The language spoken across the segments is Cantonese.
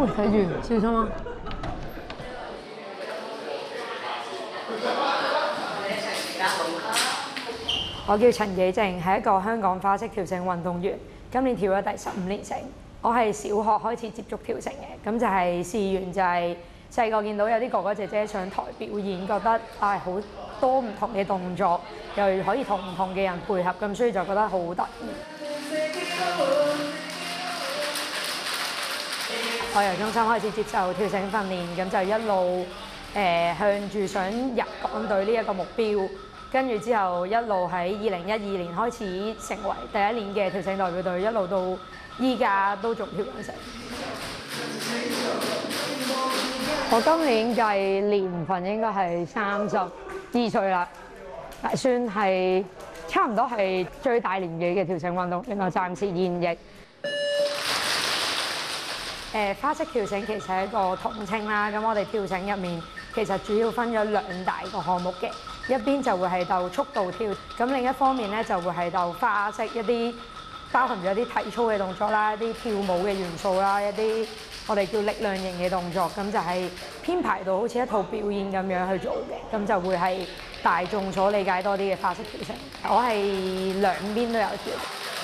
喂，睇住，小心啊！我叫陳紀靜，係一個香港花式跳繩運動員，今年跳咗第15年繩。我係小學開始接觸跳繩嘅，咁就係試完就係細個見到有啲哥哥姐姐上台表演，覺得好多唔同嘅動作，又可以同唔同嘅人配合，咁所以就覺得好得意。我由中心開始接受跳繩訓練，咁就一路向住想入港隊呢一個目標，跟住之後一路喺2012年開始成為第一年嘅跳繩代表隊，一路到依家都仲跳緊繩。我今年計年份應該係32歲啦，算係差唔多係最大年紀嘅跳繩運動員，我暫時現役。花式跳繩其實係一個統稱啦，咁我哋跳繩入面其實主要分咗2大個項目嘅，一邊就會係鬥速度跳，咁另一方面咧就會係鬥花式一啲包含咗一啲體操嘅動作啦，一啲跳舞嘅元素啦，一啲我哋叫力量型嘅動作，咁就係編排到好似一套表演咁樣去做嘅，咁就會係大眾所理解多啲嘅花式跳繩。我係兩邊都有跳。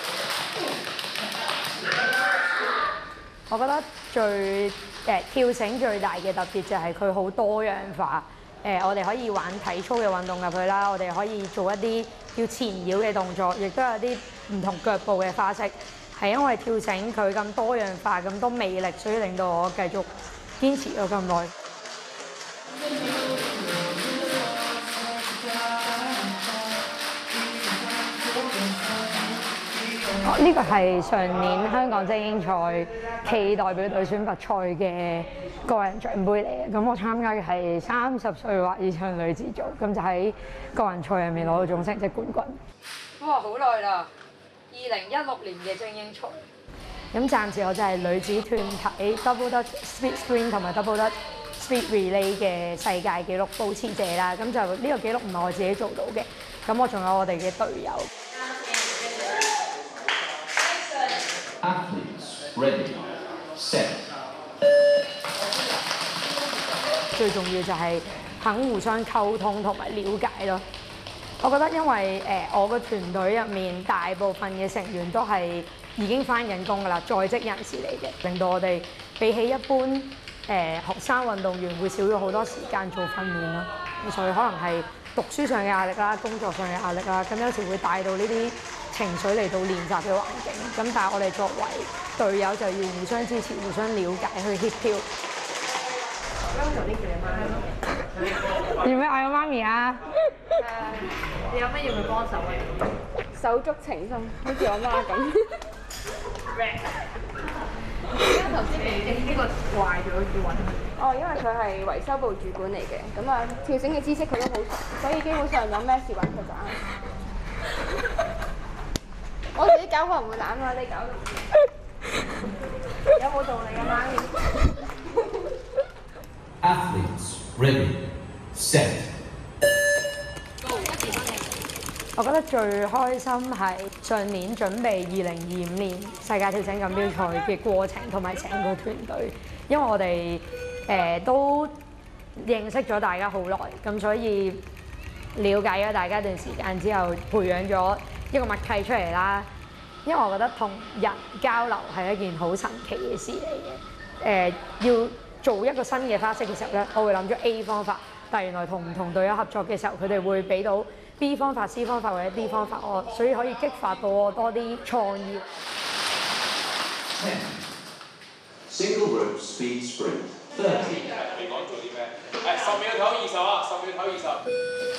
我覺得跳繩最大嘅特別就係佢好多樣化。我哋可以玩體操嘅運動入去啦，我哋可以做一啲叫纏繞嘅動作，亦都有啲唔同腳步嘅花式。係因為跳繩佢咁多樣化、咁多魅力，所以令到我繼續堅持咗咁耐。呢個係上年香港精英賽暨代表隊選拔賽嘅個人獎杯嚟嘅。咁我參加嘅係30歲或以上女子組，咁就喺個人賽入面攞到總成績冠軍。哇！好耐啦，2016年嘅精英賽。咁暫時我就係女子團體 Double Dutch Speed Sprint 同埋 Double Dutch Speed Relay 嘅世界紀錄保持者啦。咁就呢個紀錄唔係我自己做到嘅，咁我仲有我哋嘅隊友。 Athletes ready, set。 最重要就係肯互相溝通同埋了解咯。我覺得因為我個團隊入面大部分嘅成員都係已經返緊工㗎啦，在職人士嚟嘅，令到我哋比起一般學生運動員會少咗好多時間做訓練咯。咁所以可能係讀書上嘅壓力啦，工作上嘅壓力啦，咁有時會帶到呢啲情緒嚟到練習嘅環境，咁但係我哋作為隊友就要互相支持、互相了解去協調。要唔要嗌我媽咪啊？ 你有咩要佢幫手啊？手足情深，好似我媽咁。點解頭先你呢個壞咗要揾佢？哦，因為佢係維修部主管嚟嘅，咁啊跳繩嘅知識佢都好熟，所以基本上有咩事揾佢就啱。我自己搞可能會懶啊，你搞有冇道理啊媽咪 Athletes ready, set。 我覺得最開心係上年準備2025年世界跳繩錦標賽嘅過程同埋成個團隊，因為我哋都認識咗大家好耐，咁所以了解咗大家一段時間之後，培養咗一個默契出嚟啦。因為我覺得同人交流係一件好神奇嘅事嚟嘅。要做一個新嘅花式嘅時候咧，我會諗咗 A 方法，但原來同唔同隊友合作嘅時候，佢哋會俾到 B 方法、C 方法或者 D 方法我，所以可以激發到我多啲創意。 Single rope speed sprint 30。 你講做啲咩？10秒唞20啊！10秒唞20。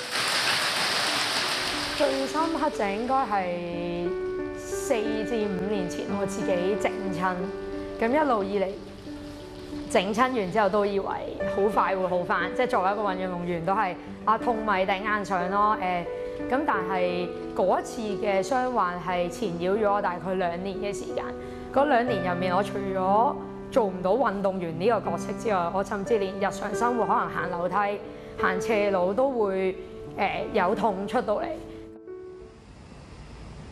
最深刻就應該係4至5年前我自己整親，咁一路以嚟整親完之後都以為好快會好返，即係作為一個運動員都係痛咪頂硬上咯。咁但係嗰一次嘅傷患係纏繞咗我大概2年嘅時間。嗰2年入面，我除咗做唔到運動員呢個角色之外，我甚至連日常生活可能行樓梯、行斜路都會有痛出到嚟。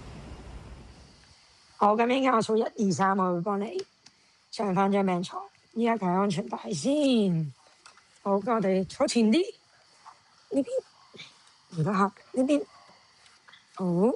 我咁應該我數1、2、3，我會幫你上翻張病床。 依家戴安全帶先。好，咁我哋坐前啲，呢邊而家行呢邊。好，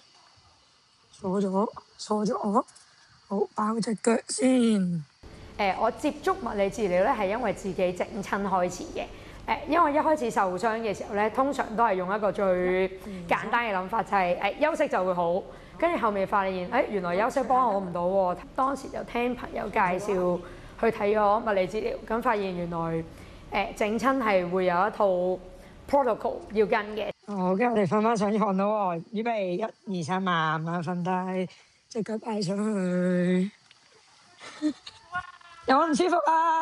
鎖咗我。好，包隻腳先。我接觸物理治療咧係因為自己整親開始嘅。因為一開始受傷嘅時候咧，通常都係用一個最簡單嘅諗法，就係休息就會好。跟住後面發現，原來休息幫我唔到喎。當時就聽朋友介紹去睇咗物理治療，咁發現原來整親係會有一套 protocol 要跟嘅。好，跟住我哋瞓翻上床咯喎，預備1、2、3，慢慢瞓低，隻腳擺上去。有冇唔舒服啊？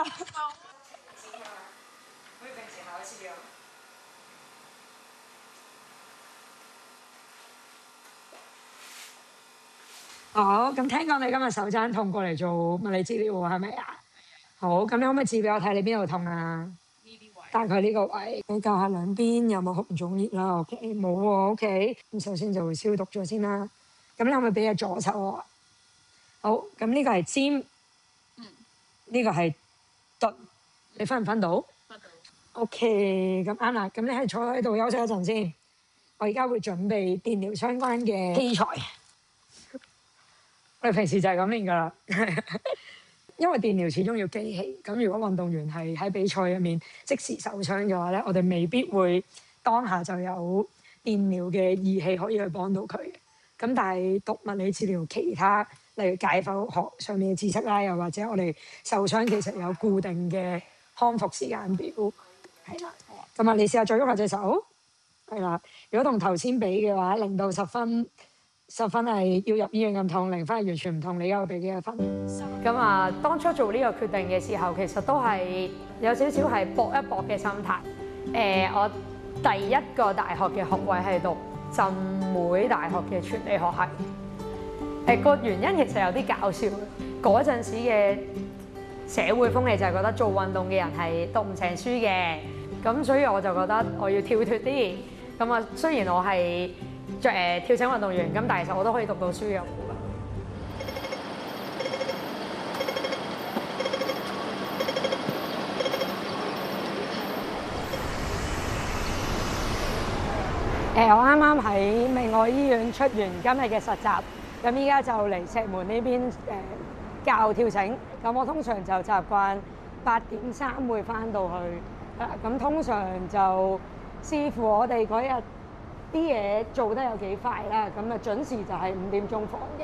好，咁聽講你今日手踭痛過嚟做物理治療喎，係咪啊？好，咁你可唔可以指俾我睇你邊度痛啊？呢啲位。大概呢個位，比較下兩邊有冇紅腫熱啦。OK，冇喎。OK，咁首先就會消毒咗先啦。咁你可唔可以俾隻左手我啊？好，咁呢個係尖，呢個係鈍，你分唔分到？分到。OK，咁啱啦。咁你係坐喺度休息一陣先。我而家會準備電療相關嘅器材。我哋平時就係咁練㗎啦，因為電療始終要機器。咁如果運動員係喺比賽入面即時受傷嘅話咧，我哋未必會當下就有電療嘅儀器可以去幫到佢嘅。咁但係讀物理治療其他，例如解剖學上面嘅知識啦，又或者我哋受傷其實有固定嘅康復時間表，係啦。咁啊，你試下再喐下隻手，係啦。如果同頭先比嘅話，0到10分。10分係要入醫院咁痛，0分係完全唔痛。你而家會俾幾多分？咁啊，當初做呢個決定嘅時候，其實都係有少少係搏一搏嘅心態。我第一個大學嘅學位係讀浸會大學嘅傳理學系。個原因其實有啲搞笑嘅。嗰陣時嘅社會風氣就係覺得做運動嘅人係讀唔成書嘅，咁所以我就覺得我要跳脫啲。咁啊，雖然我係跳繩運動員，咁但係其實我都可以讀到書嘅。我啱啱喺明愛醫院出完今日嘅實習，咁依家就嚟石門呢邊教跳繩。咁我通常就習慣8點3會翻到去，咁通常就視乎我哋嗰日啲嘢做得有幾快啦，咁啊準時就係5點鐘放嘅。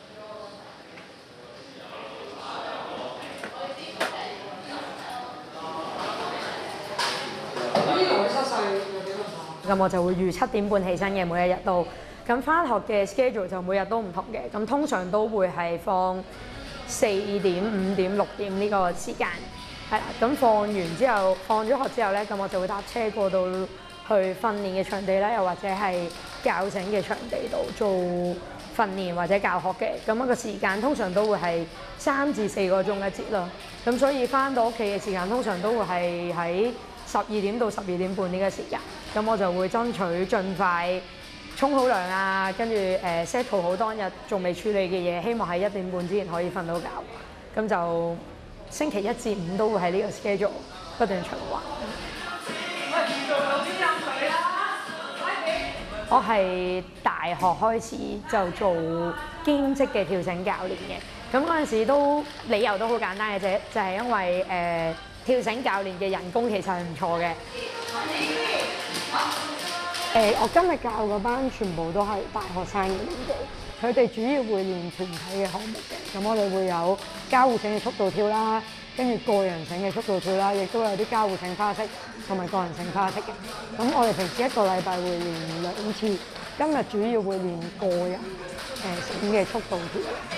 咁我就會預7點半起身嘅，每一日都。咁翻學嘅 schedule 就每日都唔同嘅，咁通常都會係放4點、5點、6點呢個時間。係啦，咁放完之後，放咗學之後咧，咁我就會搭車過到去訓練嘅場地啦，又或者係教繩嘅場地度做訓練或者教學嘅。咁一個時間通常都會係3至4個鐘一節咯。咁所以翻到屋企嘅時間通常都會係喺12點到12點半呢個時間。咁我就會爭取盡快沖好涼啊，跟住set 好當日仲未處理嘅嘢，希望喺1點半之前可以瞓到覺。咁就星期1至5都會喺呢個 schedule 不斷循環。我係大學開始就做兼職嘅跳繩教練嘅。咁嗰陣時都理由都好簡單嘅啫，就係因為跳繩教練嘅人工其實係唔錯嘅。我今日教嗰班全部都係大學生嘅年紀，佢哋主要會練團體嘅項目嘅。咁我哋會有交互繩嘅速度跳啦，跟住個人繩嘅速度跳啦，亦都有啲交互繩花式同埋個人繩花式嘅。咁我哋平時一個禮拜會練2次，今日主要會練個人繩嘅速度跳。